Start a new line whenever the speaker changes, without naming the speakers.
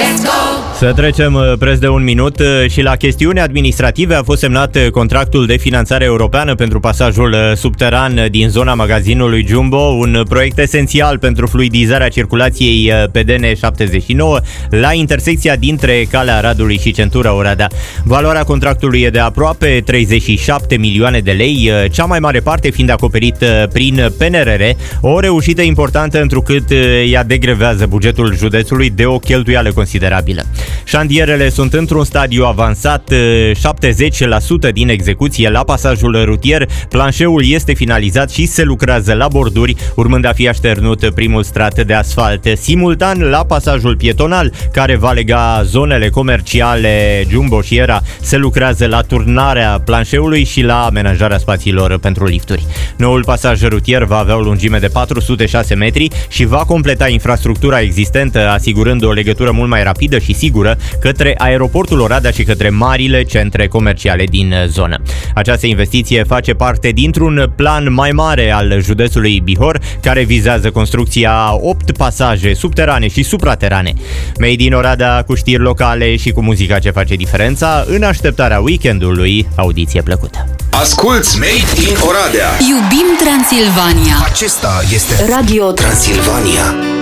Să trecem preț de un minut și la chestiuni administrative a fost semnat contractul de finanțare europeană pentru pasajul subteran din zona magazinului Jumbo, un proiect esențial pentru fluidizarea circulației pe DN79 la intersecția dintre Calea Aradului și centura Oradea. Valoarea contractului e de aproape 37 milioane de lei, cea mai mare parte fiind acoperit prin PNRR, o reușită importantă întrucât ea degrevează bugetul județului de o cheltuială considerabilă. Șantierele sunt într-un stadiu avansat, 70% din execuție la pasajul rutier, planșeul este finalizat și se lucrează la borduri, urmând a fi așternut primul strat de asfalt. Simultan, la pasajul pietonal, care va lega zonele comerciale Jumbo și Era, se lucrează la turnarea planșeului și la amenajarea spațiilor pentru lifturi. Noul pasaj rutier va avea o lungime de 406 metri și va completa infrastructura existentă, asigurând o legătură mult mai rapidă și sigură către aeroportul Oradea și către marile centre comerciale din zonă. Această investiție face parte dintr-un plan mai mare al județului Bihor, care vizează construcția 8 pasaje subterane și supraterane. Made in Oradea, cu știri locale și cu muzica ce face diferența, în așteptarea weekendului. Audiție plăcută!
Asculți Made in Oradea.
Iubim Transilvania.
Acesta este Radio Transilvania.